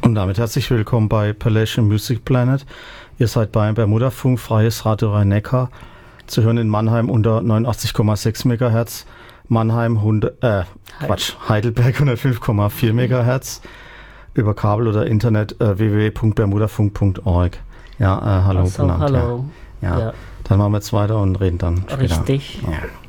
Und damit herzlich willkommen bei Appalachian Music Planet. Ihr seid bei Bermudafunk, freies Radio Rhein-Neckar. Zu hören in Mannheim unter 89,6 MHz, Heidelberg 105,4 MHz, über Kabel oder Internet www.bermudafunk.org. Ja, hallo. Also, hallo. Ja. Dann machen wir jetzt weiter und reden dann später. Richtig. Ja.